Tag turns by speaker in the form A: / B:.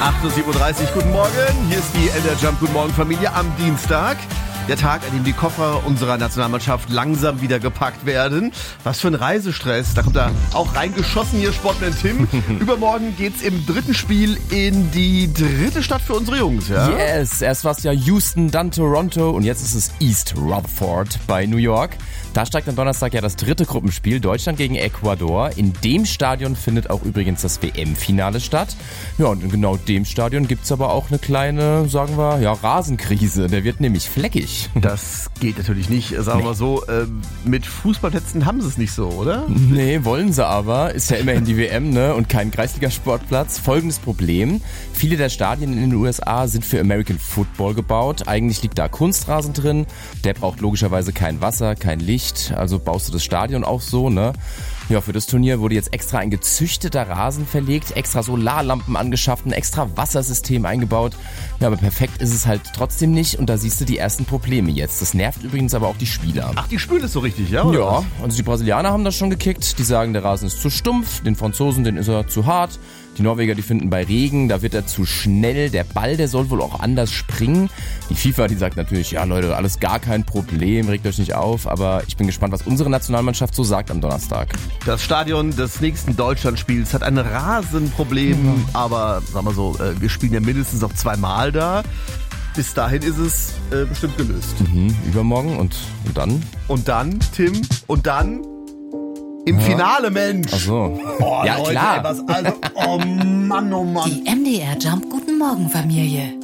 A: 8:37 Uhr, guten Morgen. Hier ist die NDR Jump Guten Morgen Familie am Dienstag. Der Tag, an dem die Koffer unserer Nationalmannschaft langsam wieder gepackt werden. Was für ein Reisestress. Da kommt er auch reingeschossen hier, Sportman Tim. Übermorgen geht's im dritten Spiel in die dritte Stadt für unsere Jungs, ja?
B: Yes, erst war es ja Houston, dann Toronto und jetzt ist es East Rutherford bei New York. Da steigt am Donnerstag ja das dritte Gruppenspiel, Deutschland gegen Ecuador. In dem Stadion findet auch übrigens das WM-Finale statt. Ja, und in genau dem Stadion gibt's aber auch eine kleine, sagen wir, ja, Rasenkrise. Der wird nämlich fleckig.
A: Das geht natürlich nicht, sagen wir mal so. Mit Fußballplätzen haben sie es nicht so, oder?
B: Nee, wollen sie aber. Ist ja immerhin die WM, ne? Und kein Kreisliga-Sportplatz. Folgendes Problem. Viele der Stadien in den USA sind für American Football gebaut. Eigentlich liegt da Kunstrasen drin. Der braucht logischerweise kein Wasser, kein Licht. Also baust du das Stadion auch so, ne? Ja, für das Turnier wurde jetzt extra ein gezüchteter Rasen verlegt, extra Solarlampen angeschafft, ein extra Wassersystem eingebaut. Ja, aber perfekt ist es halt trotzdem nicht und da siehst du die ersten Probleme jetzt. Das nervt übrigens aber auch die Spieler.
A: Ach, die spülen es so richtig, ja? Oder
B: ja,
A: was?
B: also die Brasilianer haben das schon gekickt. Die sagen, der Rasen ist zu stumpf, den Franzosen, den ist er zu hart. Die Norweger, die finden bei Regen, da wird er zu schnell. Der Ball, der soll wohl auch anders springen. Die FIFA, die sagt natürlich, ja Leute, alles gar kein Problem, regt euch nicht auf. Aber ich bin gespannt, was unsere Nationalmannschaft so sagt am Donnerstag.
A: Das Stadion des nächsten Deutschlandspiels hat ein Rasenproblem, aber sagen wir so, wir spielen ja mindestens noch zweimal da. Bis dahin ist es bestimmt gelöst.
B: Übermorgen und dann?
A: Und dann, Tim, und dann im Finale, Mensch.
B: Ach so.
A: Oh,
B: ja,
A: Leute,
B: klar.
A: ey, oh Mann, oh Mann.
C: Die MDR Jump Guten Morgen Familie.